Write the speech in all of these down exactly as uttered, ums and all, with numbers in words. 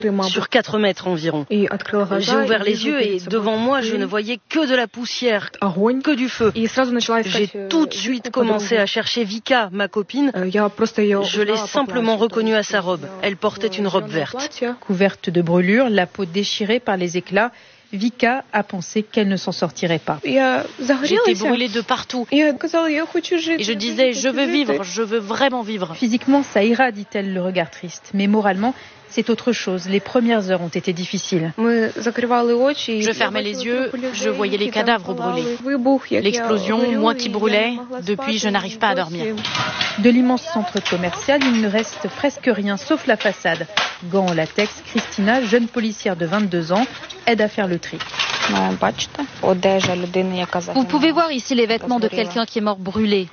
sur quatre mètres environ. J'ai ouvert les yeux et devant moi, je ne voyais que de la poussière, que du feu. J'ai tout de suite commencé à chercher Vika, ma copine. Je l'ai simplement reconnue à sa robe. Elle portait une robe verte. Couverte de brûlures, la peau déchirée par les éclats, Vika a pensé qu'elle ne s'en sortirait pas. J'étais brûlée de partout. Et je disais, je veux vivre, je veux vraiment vivre. Physiquement, ça ira, dit-elle, le regard triste. Mais moralement, c'est autre chose. Les premières heures ont été difficiles. Je fermais les yeux, je voyais les cadavres brûlés. L'explosion, moi qui brûlais, depuis je n'arrive pas à dormir. De l'immense centre commercial, il ne reste presque rien, sauf la façade. Gants en latex, Christina, jeune policière de vingt-deux ans, aide à faire le tri. Vous pouvez voir ici les vêtements de quelqu'un qui est mort brûlé.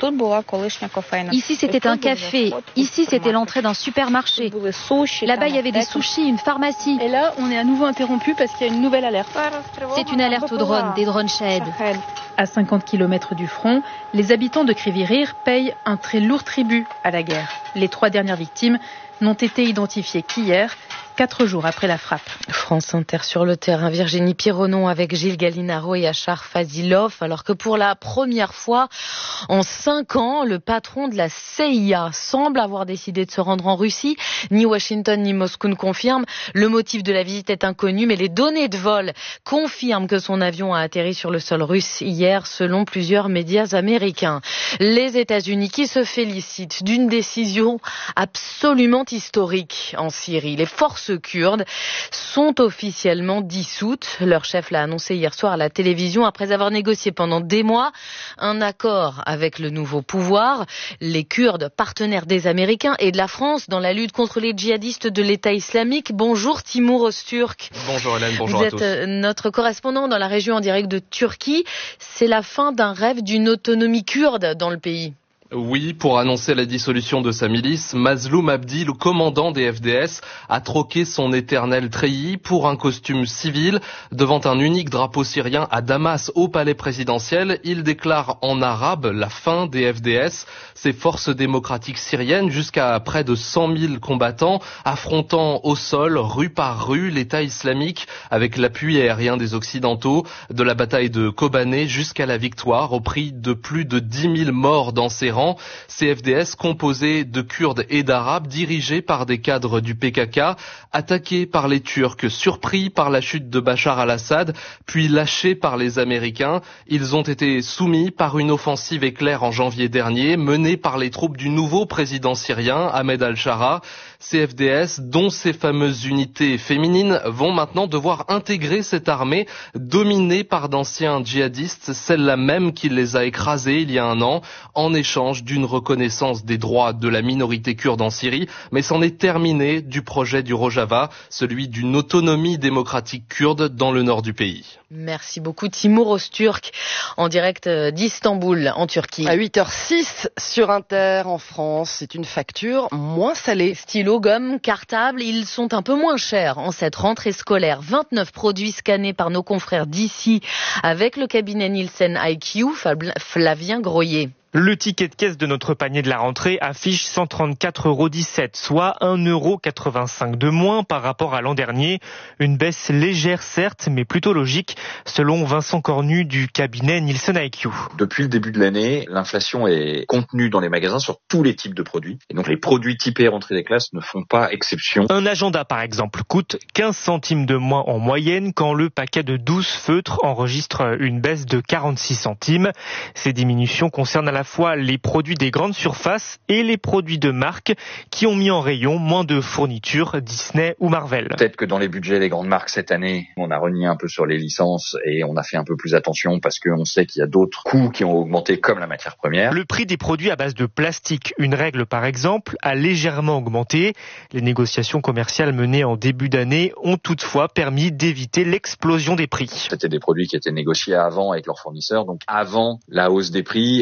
Ici c'était un café, ici c'était l'entrée d'un supermarché. Là-bas il y avait des sushis, une pharmacie. Et là on est à nouveau interrompu parce qu'il y a une nouvelle alerte. C'est une alerte aux drones, des drones Shahed. À cinquante kilomètres du front, les habitants de Kryvyi-Rih payent un très lourd tribut à la guerre. Les trois dernières victimes n'ont été identifiées qu'hier, quatre jours après la frappe. France Inter sur le terrain, Virginie Pironon avec Gilles Gallinaro et Achar Fazilov, alors que pour la première fois en cinq ans, le patron de la C I A semble avoir décidé de se rendre en Russie. Ni Washington ni Moscou ne confirment. Le motif de la visite est inconnu, mais les données de vol confirment que son avion a atterri sur le sol russe hier, selon plusieurs médias américains. Les États-Unis qui se félicitent d'une décision absolument historique en Syrie. Les forces kurdes sont officiellement dissoutes. Leur chef l'a annoncé hier soir à la télévision après avoir négocié pendant des mois un accord avec le nouveau pouvoir. Les Kurdes, partenaires des Américains et de la France dans la lutte contre les djihadistes de l'État islamique. Bonjour Timur Öztürk. Bonjour Hélène, bonjour à tous. Vous êtes notre correspondant dans la région en direct de Turquie. C'est la fin d'un rêve d'une autonomie kurde dans le pays. Oui, pour annoncer la dissolution de sa milice, Mazloum Abdi, le commandant des F D S, a troqué son éternel treillis pour un costume civil. Devant un unique drapeau syrien à Damas, au palais présidentiel, il déclare en arabe la fin des F D S. Ces forces démocratiques syriennes, jusqu'à près de cent mille combattants, affrontant au sol, rue par rue, l'État islamique, avec l'appui aérien des Occidentaux, de la bataille de Kobané jusqu'à la victoire, au prix de plus de dix mille morts dans ses rangs. Ces F D S composés de Kurdes et d'Arabes, dirigés par des cadres du P K K, attaqués par les Turcs, surpris par la chute de Bachar al-Assad, puis lâchés par les Américains. Ils ont été soumis par une offensive éclair en janvier dernier, menée par les troupes du nouveau président syrien, Ahmed al-Shara. Ces F D S, dont ces fameuses unités féminines, vont maintenant devoir intégrer cette armée dominée par d'anciens djihadistes, celle-là même qui les a écrasés il y a un an, en échange d'une reconnaissance des droits de la minorité kurde en Syrie, mais c'en est terminé du projet du Rojava, celui d'une autonomie démocratique kurde dans le nord du pays. Merci beaucoup Timur Öztürk, en direct d'Istanbul, en Turquie. À huit heures six sur Inter, en France, c'est une facture moins salée. Stylo, gomme, cartable, ils sont un peu moins chers en cette rentrée scolaire. vingt-neuf produits scannés par nos confrères d'ici avec le cabinet Nielsen I Q, Flavien Groyer. Le ticket de caisse de notre panier de la rentrée affiche cent trente-quatre euros dix-sept, soit un euro quatre-vingt-cinq de moins par rapport à l'an dernier. Une baisse légère certes, mais plutôt logique, selon Vincent Cornu du cabinet Nielsen I Q. Depuis le début de l'année, l'inflation est contenue dans les magasins sur tous les types de produits. Et donc les produits typés rentrée des classes ne font pas exception. Un agenda par exemple coûte quinze centimes de moins en moyenne quand le paquet de douze feutres enregistre une baisse de quarante-six centimes. Ces diminutions concernent à la fois les produits des grandes surfaces et les produits de marque qui ont mis en rayon moins de fournitures Disney ou Marvel. Peut-être que dans les budgets des grandes marques cette année, on a renié un peu sur les licences et on a fait un peu plus attention parce qu'on sait qu'il y a d'autres coûts qui ont augmenté comme la matière première. Le prix des produits à base de plastique, une règle par exemple, a légèrement augmenté. Les négociations commerciales menées en début d'année ont toutefois permis d'éviter l'explosion des prix. C'était des produits qui étaient négociés avant avec leurs fournisseurs, donc avant la hausse des prix, avant les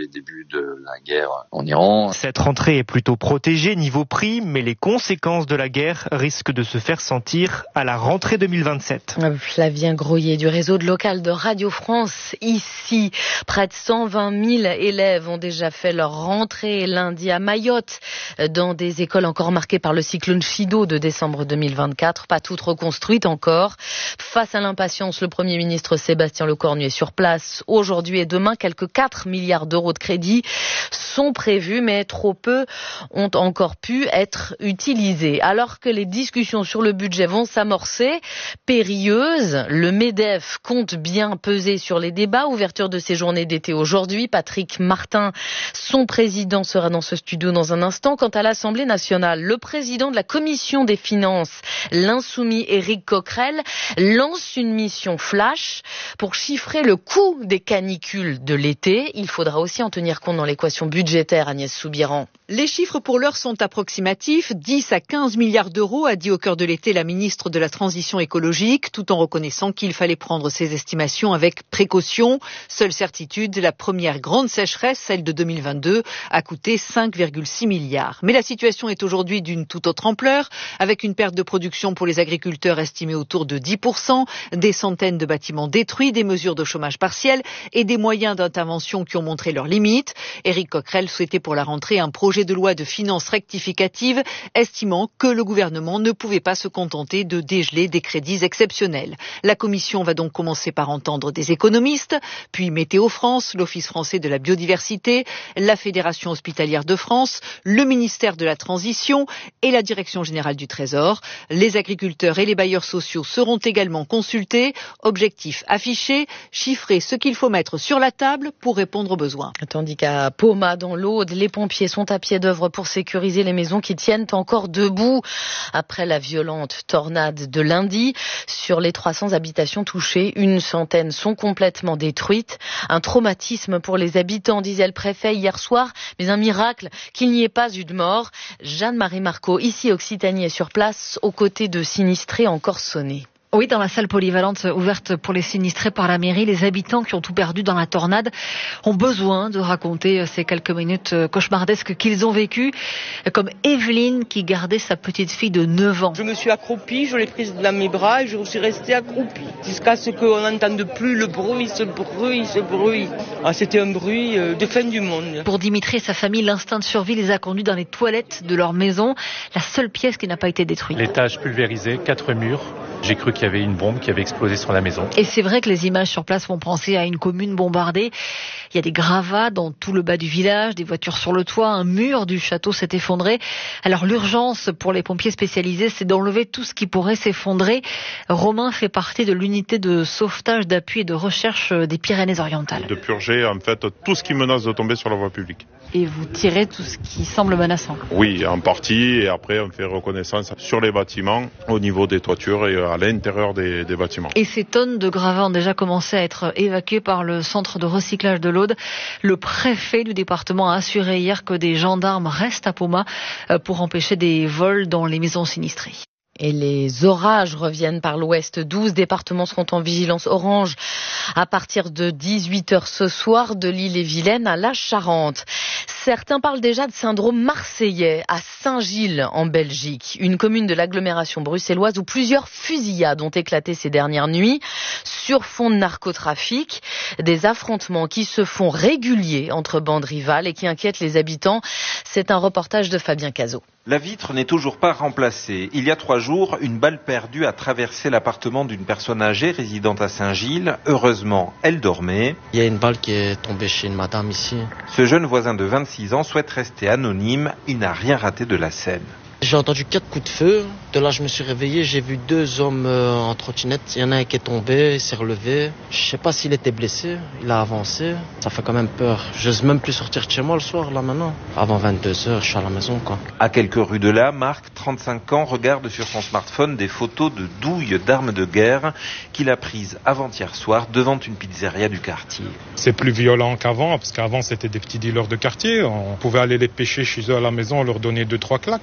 les débuts de la guerre en Iran. Cette rentrée est plutôt protégée niveau prix, mais les conséquences de la guerre risquent de se faire sentir à la rentrée deux mille vingt-sept. Flavien Groyer du réseau de local de Radio France. Ici, près de cent vingt mille élèves ont déjà fait leur rentrée lundi à Mayotte, dans des écoles encore marquées par le cyclone Chido de décembre deux mille vingt-quatre, pas toutes reconstruites encore. Face à l'impatience, le Premier ministre Sébastien Lecornu est sur place. Aujourd'hui et demain, quelques quatre milliards d'euros de crédits sont prévus, mais trop peu ont encore pu être utilisés. Alors que les discussions sur le budget vont s'amorcer, périlleuses, le MEDEF compte bien peser sur les débats. Ouverture de ces journées d'été aujourd'hui. Patrick Martin, son président, sera dans ce studio dans un instant. Quant à l'Assemblée nationale, le président de la Commission des finances, l'insoumis Éric Coquerel, lance une mission flash pour chiffrer le coût des canicules de l'été. Il faudra aussi en tenir compte dans l'équation budgétaire, Agnès Soubiran. Les chiffres pour l'heure sont approximatifs. dix à quinze milliards d'euros, a dit au cœur de l'été la ministre de la Transition écologique, tout en reconnaissant qu'il fallait prendre ces estimations avec précaution. Seule certitude, la première grande sécheresse, celle de deux mille vingt-deux, a coûté cinq virgule six milliards. Mais la situation est aujourd'hui d'une toute autre ampleur, avec une perte de production pour les agriculteurs estimée autour de dix pour cent, des centaines de bâtiments détruits, des mesures de chômage partiel et des moyens d'intervention qui ont montré leurs limites. Éric Coquerel souhaitait pour la rentrée un projet de loi de finances rectificative, estimant que le gouvernement ne pouvait pas se contenter de dégeler des crédits exceptionnels. La commission va donc commencer par entendre des économistes, puis Météo France, l'Office français de la biodiversité, la Fédération hospitalière de France, le ministère de la Transition et la Direction générale du Trésor. Les agriculteurs et les bailleurs sociaux seront également consultés. Objectif affiché, chiffrer ce qu'il faut mettre sur la table pour répondre aux besoins. Tandis qu'à Poma, dans l'Aude, les pompiers sont à pied d'œuvre pour sécuriser les maisons qui tiennent encore debout après la violente tornade de lundi. Sur les trois cents habitations touchées, une centaine sont complètement détruites. Un traumatisme pour les habitants, disait le préfet hier soir, mais un miracle qu'il n'y ait pas eu de mort. Jeanne-Marie Marco, ici Occitanie, est sur place aux côtés de sinistrés encore sonnés. Oui, dans la salle polyvalente ouverte pour les sinistrés par la mairie, les habitants qui ont tout perdu dans la tornade ont besoin de raconter ces quelques minutes cauchemardesques qu'ils ont vécues, comme Evelyne qui gardait sa petite fille de neuf ans. Je me suis accroupie, je l'ai prise dans mes bras et je suis restée accroupie jusqu'à ce qu'on n'entende plus le bruit, ce bruit, ce bruit. Ah, c'était un bruit de fin du monde. Pour Dimitri et sa famille, l'instinct de survie les a conduits dans les toilettes de leur maison, la seule pièce qui n'a pas été détruite. L'étage pulvérisé, quatre murs. J'ai cru qu'il y avait une bombe qui avait explosé sur la maison. Et c'est vrai que les images sur place font penser à une commune bombardée. Il y a des gravats dans tout le bas du village, des voitures sur le toit, un mur du château s'est effondré. Alors l'urgence pour les pompiers spécialisés, c'est d'enlever tout ce qui pourrait s'effondrer. Romain fait partie de l'unité de sauvetage, d'appui et de recherche des Pyrénées-Orientales. De purger en fait tout ce qui menace de tomber sur la voie publique. Et vous tirez tout ce qui semble menaçant? Oui, en partie, et après on fait reconnaissance sur les bâtiments, au niveau des toitures et à l'intérieur des, des bâtiments. Et ces tonnes de gravats ont déjà commencé à être évacuées par le centre de recyclage de l'Aude. Le préfet du département a assuré hier que des gendarmes restent à Poma pour empêcher des vols dans les maisons sinistrées. Et les orages reviennent par l'ouest. douze départements seront en vigilance orange à partir de dix-huit heures ce soir, de l'Ille-et-Vilaine à la Charente. Certains parlent déjà de syndrome marseillais à Saint-Gilles en Belgique, une commune de l'agglomération bruxelloise où plusieurs fusillades ont éclaté ces dernières nuits sur fond de narcotrafic. Des affrontements qui se font réguliers entre bandes rivales et qui inquiètent les habitants. C'est un reportage de Fabien Cazot. La vitre n'est toujours pas remplacée. Il y a trois jours, une balle perdue a traversé l'appartement d'une personne âgée résidente à Saint-Gilles. Heureusement, elle dormait. Il y a une balle qui est tombée chez une madame ici. Ce jeune voisin de vingt-six ans souhaite rester anonyme. Il n'a rien raté de la scène. J'ai entendu quatre coups de feu. De là, je me suis réveillé. J'ai vu deux hommes euh, en trottinette. Il y en a un qui est tombé, il s'est relevé. Je sais pas s'il était blessé. Il a avancé. Ça fait quand même peur. Je n'ose même plus sortir de chez moi le soir, là, maintenant. Avant vingt-deux heures, je suis à la maison, quoi. À quelques rues de là, Marc, trente-cinq ans, regarde sur son smartphone des photos de douilles d'armes de guerre qu'il a prises avant-hier soir devant une pizzeria du quartier. C'est plus violent qu'avant, parce qu'avant, c'était des petits dealers de quartier. On pouvait aller les pêcher chez eux à la maison, leur donner deux, trois claques, mais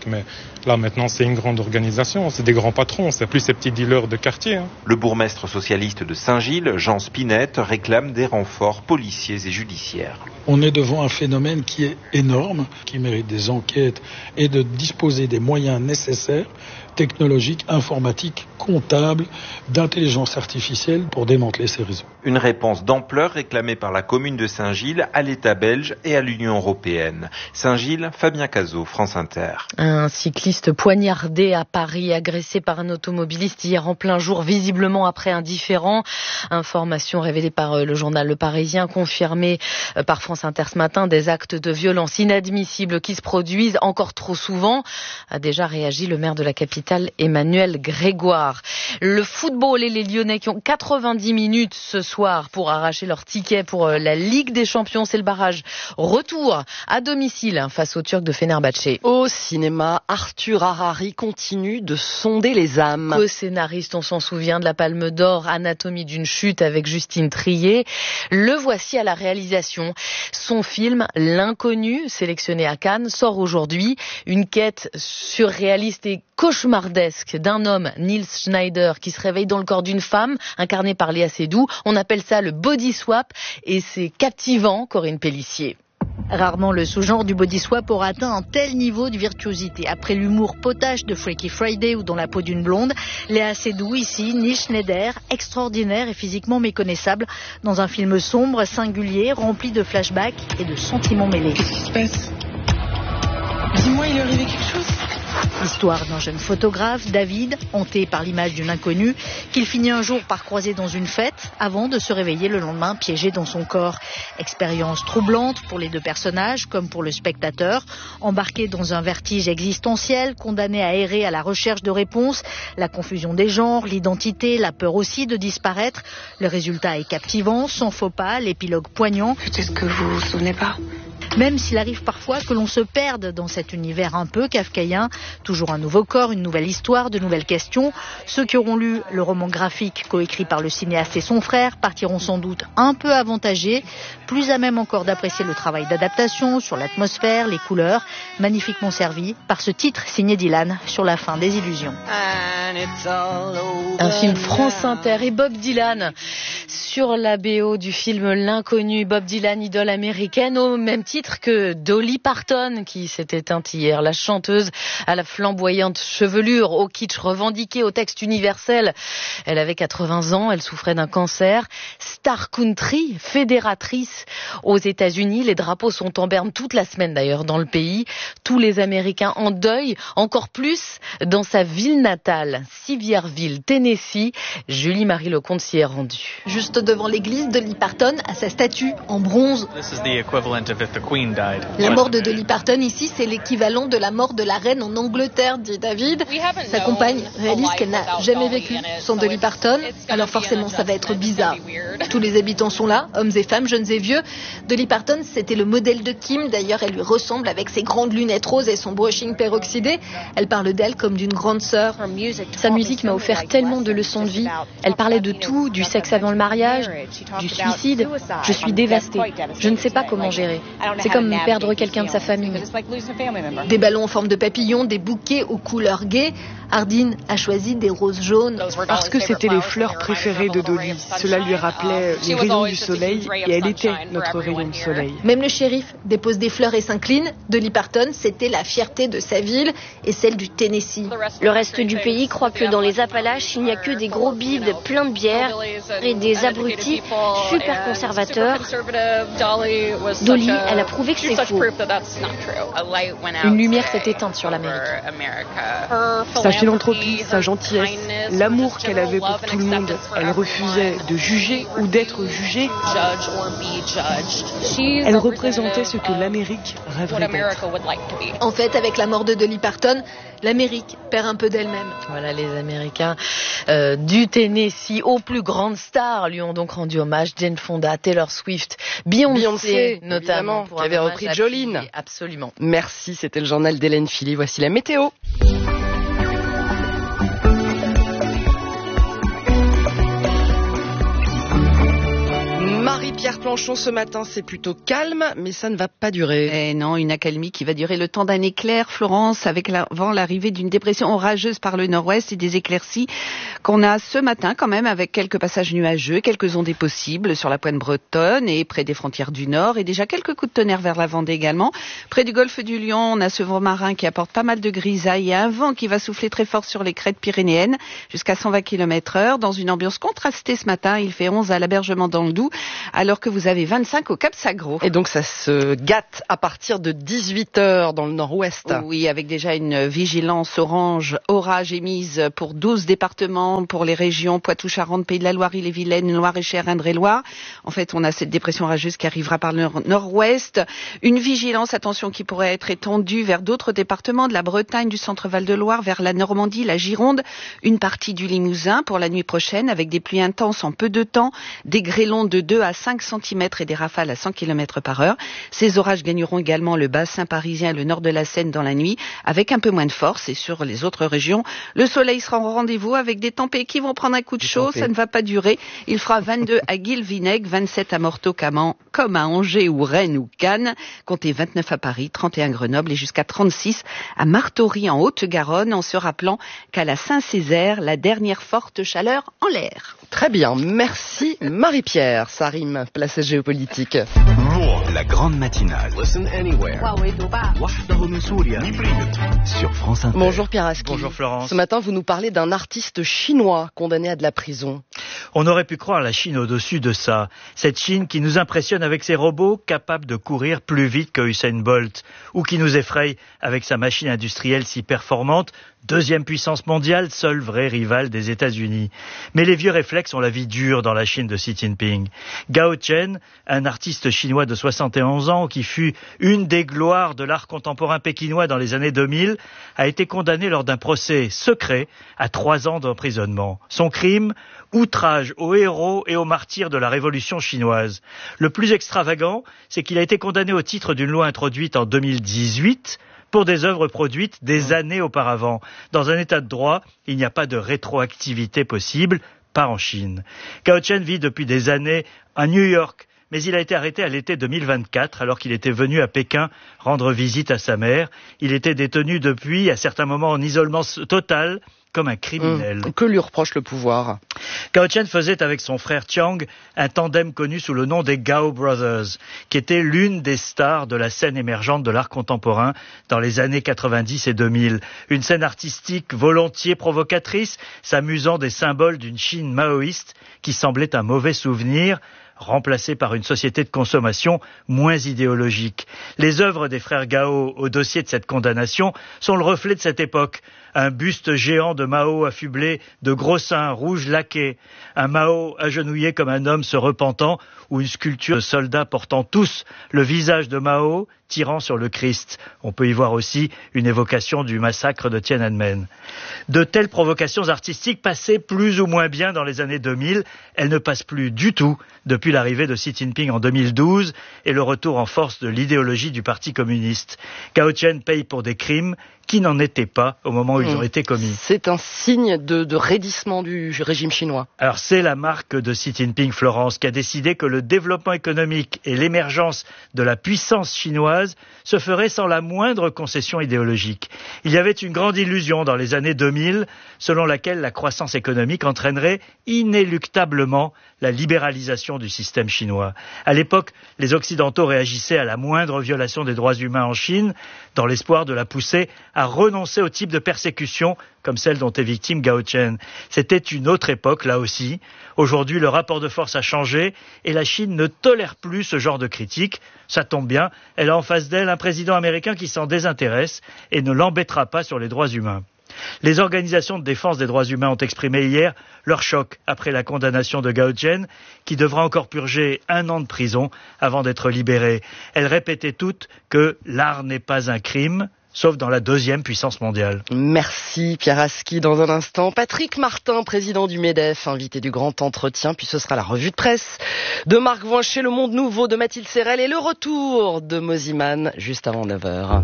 Là, maintenant, c'est une grande organisation, c'est des grands patrons, c'est plus ces petits dealers de quartier. Hein. Le bourgmestre socialiste de Saint-Gilles, Jean Spinette, réclame des renforts policiers et judiciaires. On est devant un phénomène qui est énorme, qui mérite des enquêtes et de disposer des moyens nécessaires, technologiques, informatiques, comptables, d'intelligence artificielle pour démanteler ces réseaux. Une réponse d'ampleur réclamée par la commune de Saint-Gilles, à l'État belge et à l'Union européenne. Saint-Gilles, Fabien Cazot, France Inter. Un cycliste poignardé à Paris, agressé par un automobiliste hier en plein jour, visiblement après un différend. Information révélée par le journal Le Parisien, confirmée par France Inter ce matin. Des actes de violence inadmissibles qui se produisent encore trop souvent, a déjà réagi le maire de la capitale, Emmanuel Grégoire. Le football et les Lyonnais qui ont quatre-vingt-dix minutes ce soir pour arracher leur ticket pour la Ligue des Champions. C'est le barrage retour à domicile face aux Turcs de Fenerbahçe. Au cinéma, Arthur Harari continue de sonder les âmes. Co-scénariste, on s'en souvient, de la Palme d'Or, Anatomie d'une chute avec Justine Triet. Le voici à la réalisation. Son film, L'Inconnu, sélectionné à Cannes, sort aujourd'hui. Une quête surréaliste et cauchemardesque d'un homme, Nils Schneider, qui se réveille dans le corps d'une femme, incarnée par Léa Seydoux. On appelle ça le body swap et c'est captivant, Corinne Pélissier. Rarement le sous-genre du body swap aura atteint un tel niveau de virtuosité. Après l'humour potache de Freaky Friday ou Dans la peau d'une blonde, Léa Seydoux ici, Nils Schneider, extraordinaire et physiquement méconnaissable, dans un film sombre, singulier, rempli de flashbacks et de sentiments mêlés. Qu'est-ce qui se passe ? Dis-moi, il est arrivé quelque chose ? Histoire d'un jeune photographe, David, hanté par l'image d'une inconnue, qu'il finit un jour par croiser dans une fête, avant de se réveiller le lendemain piégé dans son corps. Expérience troublante pour les deux personnages, comme pour le spectateur, embarqué dans un vertige existentiel, condamné à errer à la recherche de réponses, la confusion des genres, l'identité, la peur aussi de disparaître. Le résultat est captivant, sans faux pas, l'épilogue poignant. Peut-être que vous vous souvenez pas. Même s'il arrive parfois que l'on se perde dans cet univers un peu kafkaïen, toujours un nouveau corps, une nouvelle histoire, de nouvelles questions. Ceux qui auront lu le roman graphique coécrit par le cinéaste et son frère partiront sans doute un peu avantagés, plus à même encore d'apprécier le travail d'adaptation sur l'atmosphère, les couleurs, magnifiquement servi par ce titre signé Dylan sur la fin des illusions. Un film France Inter et Bob Dylan sur la B O du film L'Inconnu. Bob Dylan, idole américaine, au même titre que Dolly Parton qui s'est éteinte hier. La chanteuse à la flamboyante chevelure, au kitsch revendiqué, au texte universel. Elle avait quatre-vingts ans, elle souffrait d'un cancer. Star Country, fédératrice aux États-Unis. Les drapeaux sont en berne toute la semaine d'ailleurs dans le pays. Tous les Américains en deuil, encore plus dans sa ville natale, Sivierville, Tennessee. Julie-Marie Lecomte s'y est rendue. Juste devant l'église, Dolly Parton a sa statue en bronze. La mort de Dolly Parton ici, c'est l'équivalent de la mort de la reine en Angleterre, dit David. Sa compagne réalise qu'elle n'a jamais vécu sans Dolly Parton, alors forcément ça va être bizarre. Tous les habitants sont là, hommes et femmes, jeunes et vieux. Dolly Parton, c'était le modèle de Kim, d'ailleurs elle lui ressemble avec ses grandes lunettes roses et son brushing peroxydé. Elle parle d'elle comme d'une grande sœur. Sa musique m'a offert tellement de leçons de vie. Elle parlait de tout, du sexe avant le mariage, du suicide. Je suis dévastée. Je ne sais pas comment gérer. C'est comme perdre quelqu'un de sa famille. Des ballons en forme de papillon, des bouquets aux couleurs gaies. Hardin a choisi des roses jaunes. Parce que c'était les fleurs préférées de Dolly. Cela lui rappelait les rayons du soleil et elle était notre rayon de soleil. Même le shérif dépose des fleurs et s'incline. Dolly Parton, c'était la fierté de sa ville et celle du Tennessee. Le reste du pays croit que dans les Appalaches, il n'y a que des gros bides pleins de bière et des abrutis super conservateurs. Dolly, elle a prouvé que c'est faux. Une lumière s'est éteinte sur l'Amérique. Sa philanthropie, sa gentillesse, l'amour qu'elle avait pour tout le monde. Elle refusait de juger ou d'être jugée. Elle représentait ce que l'Amérique rêverait d'être. En fait, avec la mort de Dolly Parton, l'Amérique perd un peu d'elle-même. Voilà, les Américains euh, du Tennessee aux plus grandes stars lui ont donc rendu hommage. Jane Fonda, Taylor Swift, Beyoncé, Beyoncé notamment, qui avait repris Jolene. Absolument. Merci, c'était le journal d'Hélène Philly. Voici la météo. Marie-Pierre Mélenchon ce matin, c'est plutôt calme, mais ça ne va pas durer. Eh non, une accalmie qui va durer le temps d'un éclair, Florence, avec avant l'arrivée d'une dépression orageuse par le nord-ouest et des éclaircies qu'on a ce matin quand même, avec quelques passages nuageux, quelques ondées possibles sur la pointe bretonne et près des frontières du nord, et déjà quelques coups de tonnerre vers la Vendée également. Près du golfe du Lion, on a ce vent marin qui apporte pas mal de grisailles et un vent qui va souffler très fort sur les crêtes pyrénéennes, jusqu'à cent vingt kilomètres heure, dans une ambiance contrastée ce matin. Il fait onze à l'Abergement dans le Doubs, alors que vous avez vingt-cinq au Cap Sagro. Et donc ça se gâte à partir de dix-huit heures dans le nord-ouest. Oui, avec déjà une vigilance orange, orage émise pour douze départements, pour les régions Poitou-Charentes, Pays de la Loire, Ille-et-Vilaine, Loire-et-Cher, Indre-et-Loire. En fait, on a cette dépression orageuse qui arrivera par le nord-ouest. Une vigilance, attention, qui pourrait être étendue vers d'autres départements de la Bretagne, du centre-Val de Loire, vers la Normandie, la Gironde, une partie du Limousin pour la nuit prochaine, avec des pluies intenses en peu de temps, des grêlons de deux à cinq centimètres et des rafales à cent kilomètres par heure. Ces orages gagneront également le bassin parisien et le nord de la Seine dans la nuit, avec un peu moins de force. Et sur les autres régions, le soleil sera au rendez-vous avec des tempêtes qui vont prendre un coup de chaud. Ça ne va pas durer. Il fera vingt-deux à Guilvinec, vingt-sept à Morteau, comme à Angers ou Rennes ou Cannes. Comptez vingt-neuf à Paris, trente et un à Grenoble et jusqu'à trente-six à Martory en Haute-Garonne, en se rappelant qu'à la Saint-Césaire, la dernière forte chaleur en l'air. Très bien, merci Marie-Pierre. Ça rime, place géopolitique. La grande matinale. Sur France Inter. Bonjour Pierre Aski. Bonjour Florence. Ce matin, vous nous parlez d'un artiste chinois condamné à de la prison. On aurait pu croire la Chine au-dessus de ça. Cette Chine qui nous impressionne avec ses robots capables de courir plus vite que Usain Bolt, ou qui nous effraie avec sa machine industrielle si performante, deuxième puissance mondiale, seul vrai rival des États-Unis. Mais les vieux réflexes ont la vie dure dans la Chine de Xi Jinping. Gao Chen, un artiste chinois de soixante et onze ans qui fut une des gloires de l'art contemporain pékinois dans les années deux mille, a été condamné lors d'un procès secret à trois ans d'emprisonnement. Son crime, outrage aux héros et aux martyrs de la révolution chinoise. Le plus extravagant, c'est qu'il a été condamné au titre d'une loi introduite en deux mille dix-huit pour des œuvres produites des années auparavant. Dans un état de droit, il n'y a pas de rétroactivité possible, pas en Chine. Gao Chen vit depuis des années à New York, mais il a été arrêté à l'été deux mille vingt-quatre alors qu'il était venu à Pékin rendre visite à sa mère. Il était détenu depuis, à certains moments, en isolement total, comme un criminel. Mmh. Que lui reproche le pouvoir? Gao Chen faisait avec son frère Chiang un tandem connu sous le nom des Gao Brothers, qui était l'une des stars de la scène émergente de l'art contemporain dans les années quatre-vingt-dix et deux mille. Une scène artistique volontiers provocatrice, s'amusant des symboles d'une Chine maoïste qui semblait un mauvais souvenir, remplacé par une société de consommation moins idéologique. Les œuvres des frères Gao au dossier de cette condamnation sont le reflet de cette époque. Un buste géant de Mao affublé de gros seins rouges laqués, un Mao agenouillé comme un homme se repentant, ou une sculpture de soldats portant tous le visage de Mao tirant sur le Christ. On peut y voir aussi une évocation du massacre de Tiananmen. De telles provocations artistiques passaient plus ou moins bien dans les années deux mille. Elles ne passent plus du tout depuis l'arrivée de Xi Jinping en deux mille douze et le retour en force de l'idéologie du Parti communiste. Gao Chen paye pour des crimes qui n'en étaient pas au moment où ils ont été commis. C'est un signe de, de raidissement du régime chinois. Alors c'est la marque de Xi Jinping, Florence, qui a décidé que le développement économique et l'émergence de la puissance chinoise se feraient sans la moindre concession idéologique. Il y avait une grande illusion dans les années deux mille, selon laquelle la croissance économique entraînerait inéluctablement la libéralisation du système chinois. À l'époque, les Occidentaux réagissaient à la moindre violation des droits humains en Chine, dans l'espoir de la pousser à renoncer au type de persécution comme celle dont est victime Gao Chen. C'était une autre époque, là aussi. Aujourd'hui, le rapport de force a changé et la Chine ne tolère plus ce genre de critiques. Ça tombe bien, elle a en face d'elle un président américain qui s'en désintéresse et ne l'embêtera pas sur les droits humains. Les organisations de défense des droits humains ont exprimé hier leur choc après la condamnation de Gao Chen, qui devra encore purger un an de prison avant d'être libéré. Elles répétaient toutes que l'art n'est pas un crime, sauf dans la deuxième puissance mondiale. Merci Pierre Aski. Dans un instant, Patrick Martin, président du MEDEF, invité du grand entretien, puis ce sera la revue de presse de Marc Voincher, Le Monde Nouveau de Mathilde Serrel et le retour de Moziman juste avant neuf heures.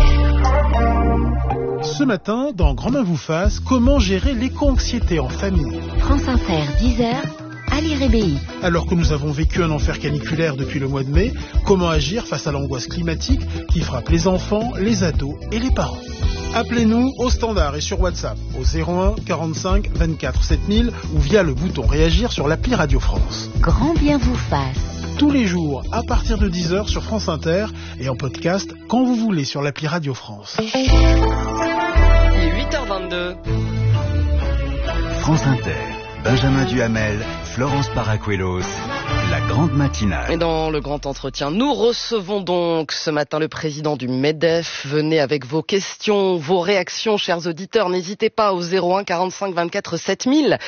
Ce matin, dans Grand Main vous fasse, comment gérer l'éco-anxiété en famille. France Inter, dix heures, Ali Rébéi. Alors que nous avons vécu un enfer caniculaire depuis le mois de mai, comment agir face à l'angoisse climatique qui frappe les enfants, les ados et les parents? Appelez-nous au standard et sur WhatsApp au zéro un quarante-cinq vingt-quatre sept mille ou via le bouton réagir sur l'appli Radio France. Grand bien vous fasse. Tous les jours à partir de dix heures sur France Inter et en podcast quand vous voulez sur l'appli Radio France. Il est huit heures vingt-deux. France Inter, Benjamin Duhamel, Florence Paracuelos, la grande matinale. Et dans le grand entretien, nous recevons donc ce matin le président du MEDEF. Venez avec vos questions, vos réactions, chers auditeurs. N'hésitez pas au zéro un quarante-cinq vingt-quatre sept mille.